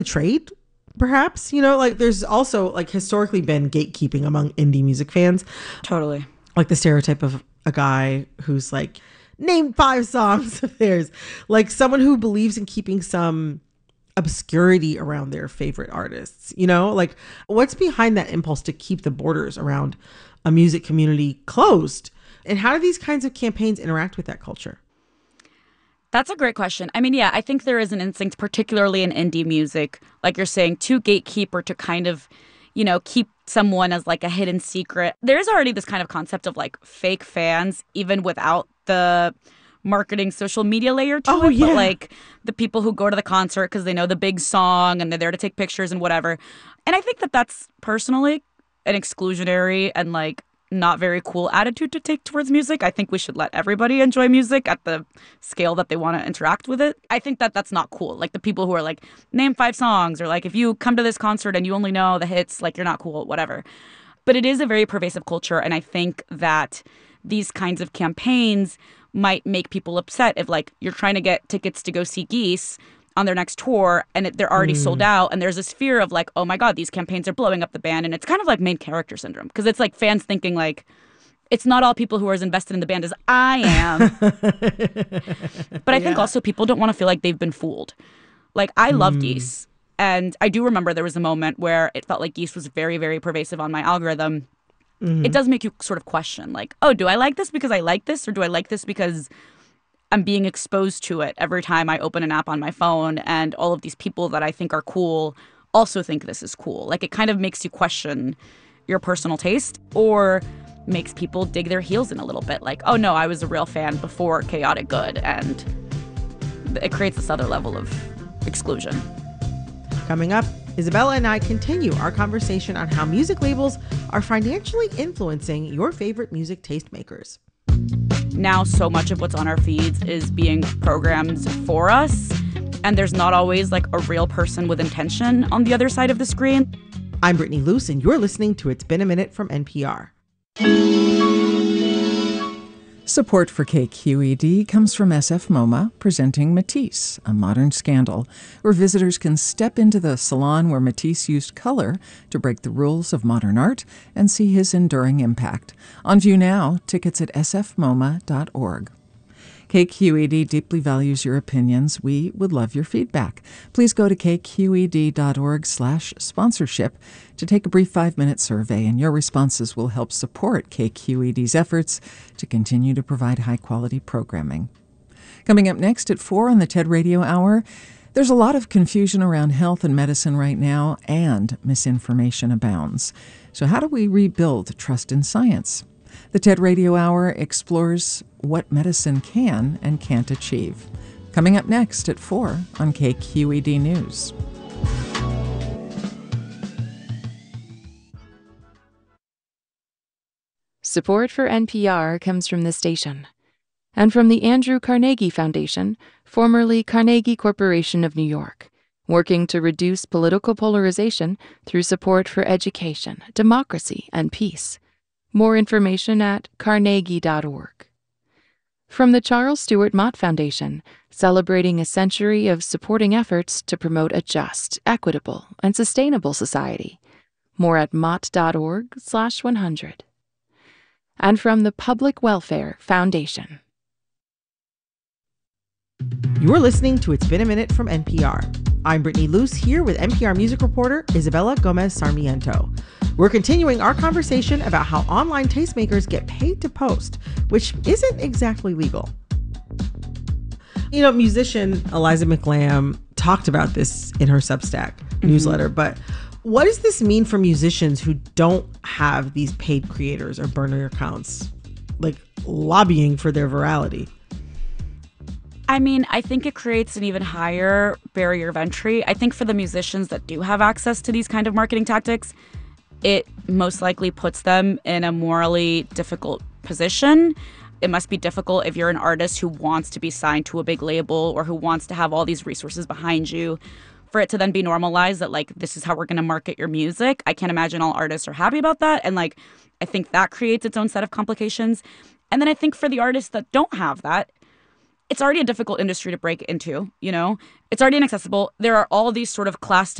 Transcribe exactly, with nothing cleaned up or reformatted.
trade, perhaps. You know, like there's also like historically been gatekeeping among indie music fans. Totally. Like the stereotype of a guy who's like, name five songs of theirs. Like someone who believes in keeping some obscurity around their favorite artists. You know, like what's behind that impulse to keep the borders around a music community closed? And how do these kinds of campaigns interact with that culture? That's a great question. I mean, yeah, I think there is an instinct, particularly in indie music, like you're saying, to gatekeeper, to kind of, you know, keep someone as like a hidden secret. There's already this kind of concept of like fake fans, even without the marketing social media layer to oh, it. Yeah. But like the people who go to the concert because they know the big song and they're there to take pictures and whatever. And I think that that's personally an exclusionary and like not very cool attitude to take towards music. I think we should let everybody enjoy music at the scale that they want to interact with it. I think that that's not cool. Like the people who are like, name five songs, or like if you come to this concert and you only know the hits, like you're not cool, whatever. But it is a very pervasive culture. And I think that these kinds of campaigns might make people upset if like you're trying to get tickets to go see Geese on their next tour and it, they're already mm. sold out, and there's this fear of like, oh my god, these campaigns are blowing up the band. And it's kind of like main character syndrome, because it's like fans thinking like it's not all people who are as invested in the band as I am. But I think yeah. also people don't want to feel like they've been fooled. Like I love mm. Geese, and I do remember there was a moment where it felt like Geese was very, very pervasive on my algorithm. Mm-hmm. It does make you sort of question like, oh, do I like this because I like this, or do I like this because I'm being exposed to it every time I open an app on my phone, and all of these people that I think are cool also think this is cool. Like it kind of makes you question your personal taste, or makes people dig their heels in a little bit. Like, oh no, I was a real fan before Chaotic Good, and it creates this other level of exclusion. Coming up, Isabella and I continue our conversation on how music labels are financially influencing your favorite music tastemakers. Now so much of what's on our feeds is being programmed for us, and there's not always like a real person with intention on the other side of the screen. I'm Brittany Luce, and you're listening to It's Been a Minute from N P R. Support for K Q E D comes from S F MoMA, presenting Matisse, A Modern Scandal, where visitors can step into the salon where Matisse used color to break the rules of modern art and see his enduring impact. On view now, tickets at s f moma dot org. K Q E D deeply values your opinions. We would love your feedback. Please go to k q e d dot org slash sponsorship to take a brief five-minute survey, and your responses will help support K Q E D's efforts to continue to provide high-quality programming. Coming up next at four on the TED Radio Hour, there's a lot of confusion around health and medicine right now, and misinformation abounds. So how do we rebuild trust in science? The TED Radio Hour explores what medicine can and can't achieve. Coming up next at four on K Q E D News. Support for N P R comes from this station and from the Andrew Carnegie Foundation, formerly Carnegie Corporation of New York, working to reduce political polarization through support for education, democracy, and peace. More information at carnegie dot org. From the Charles Stewart Mott Foundation, celebrating a century of supporting efforts to promote a just, equitable, and sustainable society. More at mott dot org slash one hundred. And from the Public Welfare Foundation. You're listening to It's Been a Minute from N P R. I'm Brittany Luce, here with N P R music reporter Isabella Gomez Sarmiento. We're continuing our conversation about how online tastemakers get paid to post, which isn't exactly legal. You know, musician Eliza McLamb talked about this in her Substack mm-hmm. newsletter, but what does this mean for musicians who don't have these paid creators or burner accounts, like lobbying for their virality? I mean, I think it creates an even higher barrier of entry. I think for the musicians that do have access to these kind of marketing tactics, it most likely puts them in a morally difficult position. It must be difficult if you're an artist who wants to be signed to a big label or who wants to have all these resources behind you, for it to then be normalized that, like, this is how we're going to market your music. I can't imagine all artists are happy about that. And, like, I think that creates its own set of complications. And then I think for the artists that don't have that, it's already a difficult industry to break into, you know? It's already inaccessible. There are all these sort of class